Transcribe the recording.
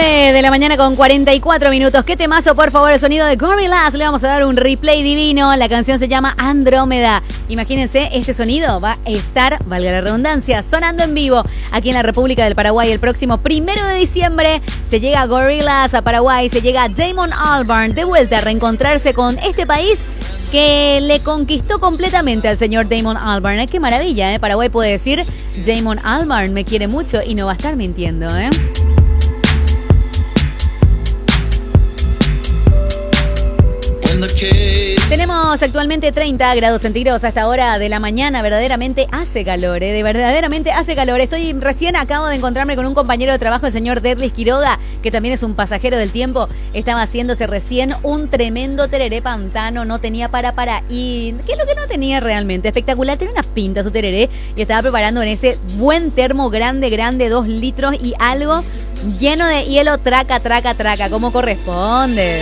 9 de la mañana con 44 minutos. Qué temazo, por favor, el sonido de Gorillaz. Le vamos a dar un replay divino. La canción se llama Andrómeda. Imagínense, este sonido va a estar, valga la redundancia, sonando en vivo aquí en la República del Paraguay el próximo 1 de diciembre. Se llega Gorillaz a Paraguay, se llega Damon Albarn de vuelta a reencontrarse con este país que le conquistó completamente al señor Damon Albarn. Qué maravilla, ¿eh? Paraguay puede decir, Damon Albarn me quiere mucho y no va a estar mintiendo, ¿eh? Tenemos actualmente 30 grados centígrados a esta hora de la mañana. Verdaderamente hace calor, verdaderamente hace calor. Acabo de encontrarme con un compañero de trabajo, el señor Derlis Quiroga, que también es un pasajero del tiempo. Estaba haciéndose recién un tremendo tereré pantano, no tenía para. Y ¿qué es lo que no tenía realmente? Espectacular, tenía unas pintas su tereré y estaba preparando en ese buen termo grande, 2 litros y algo, lleno de hielo, traca, como corresponde.